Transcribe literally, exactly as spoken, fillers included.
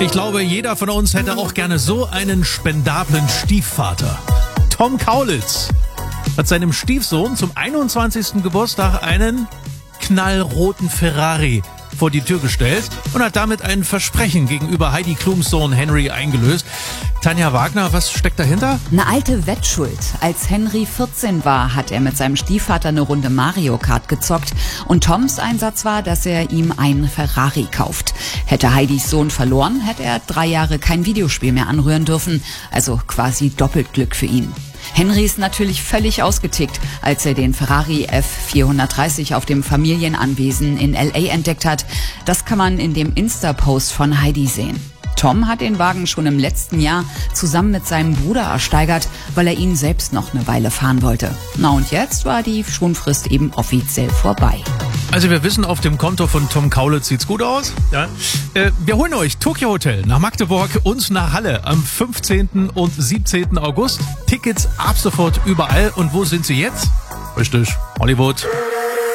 Ich glaube, jeder von uns hätte auch gerne so einen spendablen Stiefvater. Tom Kaulitz hat seinem Stiefsohn zum einundzwanzigsten Geburtstag einen knallroten Ferrari vor die Tür gestellt und hat damit ein Versprechen gegenüber Heidi Klums Sohn Henry eingelöst. Tanja Wagner, was steckt dahinter? Eine alte Wettschuld. Als Henry vierzehn war, hat er mit seinem Stiefvater eine Runde Mario Kart gezockt und Toms Einsatz war, dass er ihm einen Ferrari kauft. Hätte Heidis Sohn verloren, hätte er drei Jahre kein Videospiel mehr anrühren dürfen, also quasi doppelt Glück für ihn. Henry ist natürlich völlig ausgetickt, als er den Ferrari F vierhundertdreißig auf dem Familienanwesen in L A entdeckt hat. Das kann man in dem Insta-Post von Heidi sehen. Tom hat den Wagen schon im letzten Jahr zusammen mit seinem Bruder ersteigert, weil er ihn selbst noch eine Weile fahren wollte. Na und jetzt war die Schonfrist eben offiziell vorbei. Also wir wissen, auf dem Konto von Tom Kaulitz sieht's gut aus. Ja. Äh, wir holen euch Tokyo Hotel nach Magdeburg und nach Halle am fünfzehnten und siebzehnten August. Tickets ab sofort überall. Und wo sind sie jetzt? Richtig, Hollywood.